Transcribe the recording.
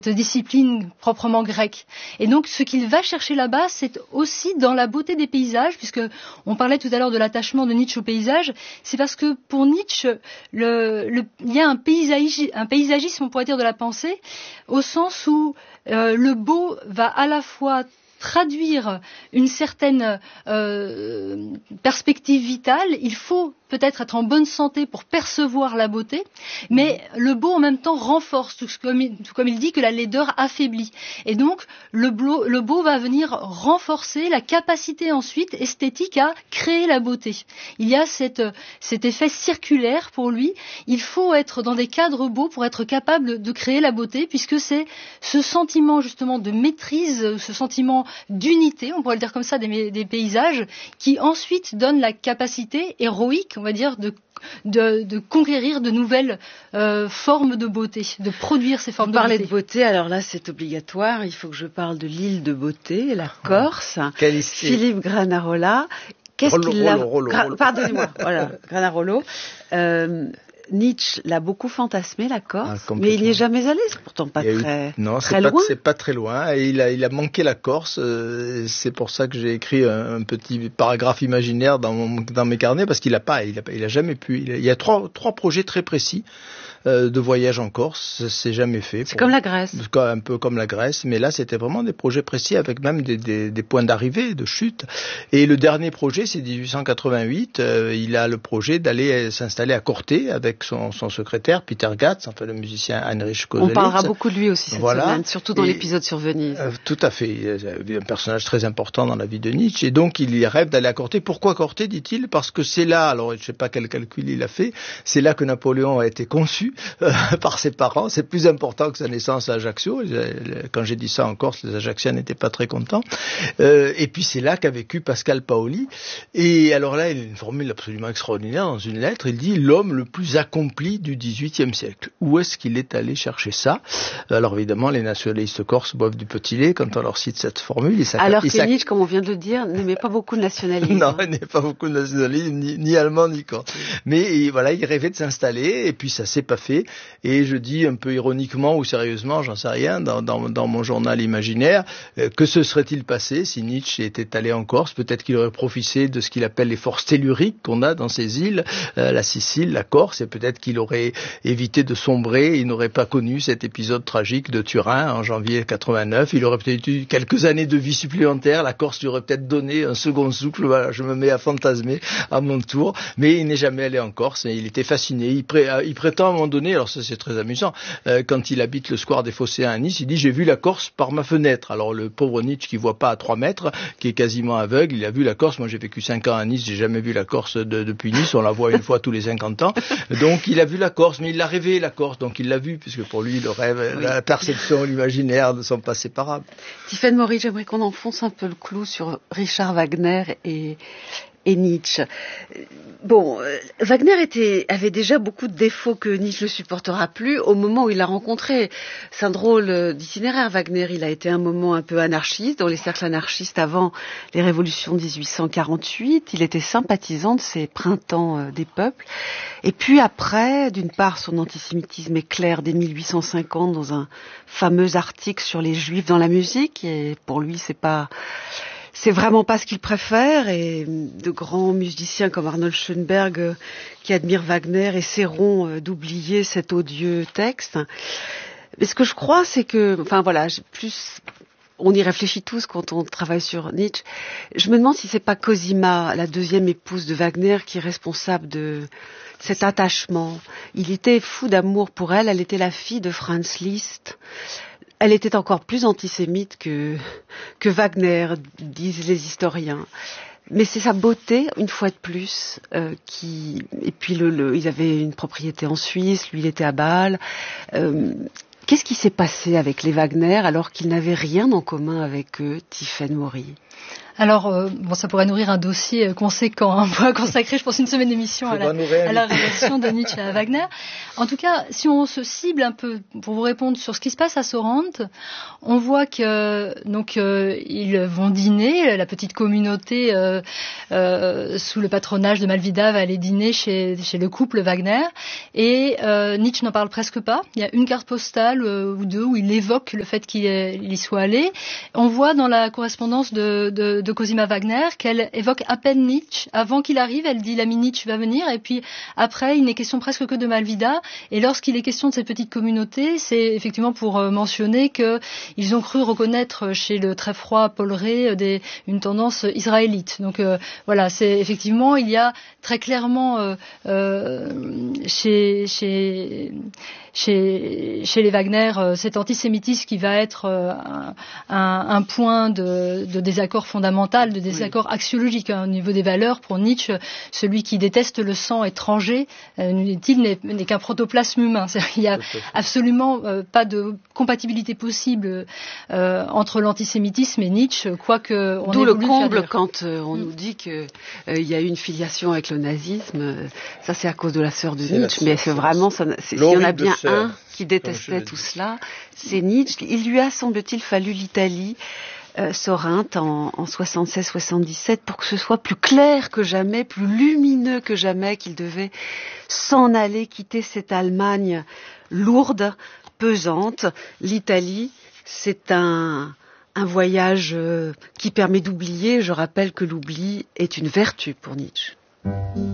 discipline proprement grecque. Et donc, ce qu'il va chercher là-bas, c'est aussi dans la beauté des paysages, puisque on parlait tout à l'heure de l'attachement de Nietzsche au paysage. C'est parce que pour Nietzsche, il y a un paysagisme, on pourrait dire, de la pensée, au sens où le beau va à la fois traduire une certaine perspective vitale. Il faut peut-être être en bonne santé pour percevoir la beauté, mais le beau en même temps renforce, tout comme il dit que la laideur affaiblit. Et donc le beau va venir renforcer la capacité ensuite esthétique à créer la beauté. Il y a cet effet circulaire pour lui. Il faut être dans des cadres beaux pour être capable de créer la beauté, puisque c'est ce sentiment justement de maîtrise, ce sentiment d'unité, on pourrait le dire comme ça, des paysages, qui ensuite donne la capacité héroïque, on va dire, de conquérir de nouvelles formes de beauté, de produire ces formes de beauté. Parler de beauté, alors là c'est obligatoire, il faut que je parle de l'île de beauté, la Corse. Philippe Granarola. Qu'est-ce qu'il a... Pardonnez-moi, voilà, Granarolo. Nietzsche l'a beaucoup fantasmé, la Corse, mais il n'y est jamais allé, c'est pourtant pas très loin. C'est pas très loin, et il a manqué la Corse, c'est pour ça que j'ai écrit un petit paragraphe imaginaire dans mes carnets, parce qu'il a jamais pu, il y a trois projets très précis de voyage en Corse, c'est jamais fait. C'est comme la Grèce. Un peu comme la Grèce, mais là c'était vraiment des projets précis avec même des points d'arrivée, de chute. Et le dernier projet, c'est 1888, il a le projet d'aller s'installer à Corté avec son secrétaire Peter Gatz, enfin le musicien Heinrich Koselleck. On parlera beaucoup de lui aussi cette semaine, surtout dans l'épisode sur Venise. Tout à fait, il est un personnage très important dans la vie de Nietzsche, et donc il rêve d'aller à Corté. Pourquoi Corté, dit-il? Parce que c'est là, alors je sais pas quel calcul il a fait, c'est là que Napoléon a été conçu par ses parents. C'est plus important que sa naissance à Ajaccio. Quand j'ai dit ça en Corse, les Ajacciens n'étaient pas très contents. Et puis c'est là qu'a vécu Pascal Paoli. Et alors là, il a une formule absolument extraordinaire dans une lettre. Il dit l'homme le plus accompli du XVIIIe siècle. Où est-ce qu'il est allé chercher ça? Alors évidemment, les nationalistes corses boivent du petit lait quand on leur cite cette formule. Alors que Nietzsche, comme on vient de le dire, n'aimait pas beaucoup de nationalisme. Non, il n'aimait pas beaucoup de nationalisme, ni allemand, ni corse. Mais voilà, il rêvait de s'installer, et puis ça s'est pas fait. Et je dis un peu ironiquement ou sérieusement, j'en sais rien, dans mon journal imaginaire, que se serait-il passé si Nietzsche était allé en Corse? Peut-être qu'il aurait profité de ce qu'il appelle les forces telluriques qu'on a dans ces îles, la Sicile, la Corse, et peut-être qu'il aurait évité de sombrer, il n'aurait pas connu cet épisode tragique de Turin en janvier 89, il aurait peut-être eu quelques années de vie supplémentaires, la Corse lui aurait peut-être donné un second souffle, voilà, je me mets à fantasmer à mon tour, mais il n'est jamais allé en Corse, et il était fasciné, il prétend à un moment donné, alors ça c'est très amusant, quand il habite le square des Phocéens à Nice, il dit j'ai vu la Corse par ma fenêtre. Alors le pauvre Nietzsche qui voit pas à 3 mètres, qui est quasiment aveugle, il a vu la Corse. Moi j'ai vécu 5 ans à Nice, j'ai jamais vu la Corse depuis Nice, on la voit une fois tous les 50 ans. Donc il a vu la Corse, mais il l'a rêvé la Corse, donc il l'a vu, puisque pour lui le rêve, la perception, l'imaginaire ne sont pas séparables. Tiffaine Maury, j'aimerais qu'on enfonce un peu le clou sur Richard Wagner et Nietzsche. Bon, Wagner avait déjà beaucoup de défauts que Nietzsche ne supportera plus au moment où il l'a rencontré. C'est un drôle d'itinéraire, Wagner. Il a été un moment un peu anarchiste, dans les cercles anarchistes avant les révolutions de 1848. Il était sympathisant de ces printemps des peuples. Et puis après, d'une part, son antisémitisme est clair dès 1850 dans un fameux article sur les juifs dans la musique. Et pour lui, c'est vraiment pas ce qu'il préfère, et de grands musiciens comme Arnold Schoenberg qui admirent Wagner essaieront d'oublier cet odieux texte. Mais ce que je crois, c'est que, enfin voilà, on y réfléchit tous quand on travaille sur Nietzsche. Je me demande si c'est pas Cosima, la deuxième épouse de Wagner, qui est responsable de cet attachement. Il était fou d'amour pour elle, elle était la fille de Franz Liszt. Elle était encore plus antisémite que Wagner, disent les historiens. Mais c'est sa beauté, une fois de plus, et puis ils avaient une propriété en Suisse, lui il était à Bâle. Qu'est-ce qui s'est passé avec les Wagner alors qu'ils n'avaient rien en commun avec eux, Tiffaine Maury? Alors, ça pourrait nourrir un dossier conséquent. On pourrait consacrer, je pense, une semaine d'émission à la relation de Nietzsche à Wagner. En tout cas, si on se cible un peu pour vous répondre sur ce qui se passe à Sorrente, on voit que ils vont dîner, la petite communauté sous le patronage de Malvida va aller dîner chez le couple Wagner, et Nietzsche n'en parle presque pas. Il y a une carte postale ou deux où il évoque le fait qu'il y soit allé. On voit dans la correspondance de Cosima Wagner qu'elle évoque à peine Nietzsche. Avant qu'il arrive, elle dit l'ami Nietzsche va venir, et puis après, il n'est question presque que de Malvida. Et lorsqu'il est question de cette petite communauté, c'est effectivement pour mentionner qu'ils ont cru reconnaître chez le très froid Paul Rée une tendance israélite. Donc voilà, c'est effectivement, il y a très clairement chez les Wagner cet antisémitisme qui va être un point de désaccord fondamental, de désaccord axiologique au niveau des valeurs. Pour Nietzsche, celui qui déteste le sang étranger, n'est qu'un protoplasme humain. Il n'y a absolument pas de compatibilité possible entre l'antisémitisme et Nietzsche, quoique on d'où le comble quand on nous dit qu'il y a eu une filiation avec le nazisme. Ça, c'est à cause de la sœur de Nietzsche, mais c'est vraiment, s'il y en a bien un qui détestait tout cela, c'est Nietzsche. Il lui a, semble-t-il, fallu l'Italie, Sorrente en 76-77 pour que ce soit plus clair que jamais, plus lumineux que jamais, qu'il devait s'en aller, quitter cette Allemagne lourde, pesante. L'Italie, c'est un voyage qui permet d'oublier. Je rappelle que l'oubli est une vertu pour Nietzsche.